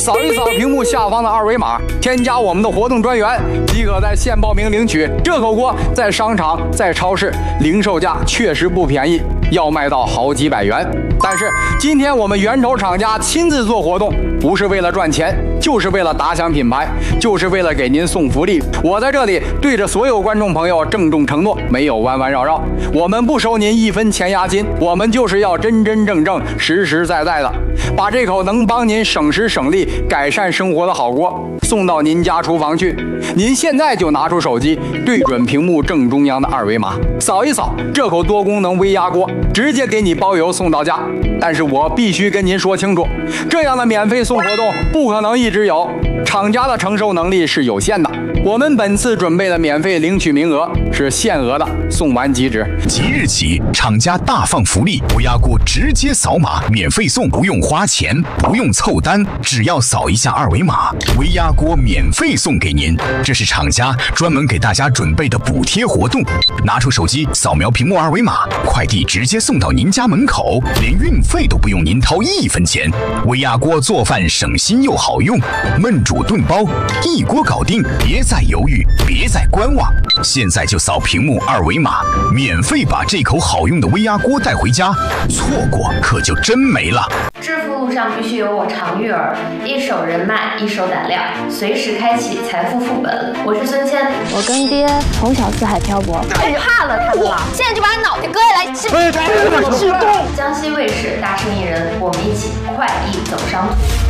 扫一扫屏幕下方的二维码，添加我们的活动专员，即可在线报名领取。这口锅在商场、在超市零售价确实不便宜，要卖到好几百元。但是今天我们源头厂家亲自做活动，不是为了赚钱，就是为了打响品牌，就是为了给您送福利。我在这里对着所有观众朋友郑重承诺，没有弯弯绕绕，我们不收您1分钱押金，我们就是要真真正正、实实在在的把这口能帮您省时省力、改善生活的好锅送到您家厨房去。您现在就拿出手机，对准屏幕正中央的二维码，扫一扫这口多功能微压锅，直接给你包邮送到家。但是我必须跟您说清楚，这样的免费送活动不可能一直有，厂家的承受能力是有限的。我们本次准备的免费领取名额是限额的，送完即止。 即日起，厂家大放福利，微压锅直接扫码免费送，不用花钱，不用凑单，只要扫一下二维码，微压锅免费送给您。这是厂家专门给大家准备的补贴活动。拿出手机扫描屏幕二维码，快递直接送到您家门口，连运费都不用您掏1分钱。微压锅做饭省心又好用，焖煮炖包一锅搞定，别再犹豫，别再观望，现在就扫屏幕二维码，免费把这口好用的微压锅带回家，错过可就真没了。 致富路上必须有我常玉儿，一手人脉，一手胆量，随时开启财富副本。我是孙谦， 我跟爹从小四海漂泊， 太怕了他们了，现在就把脑袋割下来吃。 激动！ 江西卫视大生意人，我们一起快意走商途。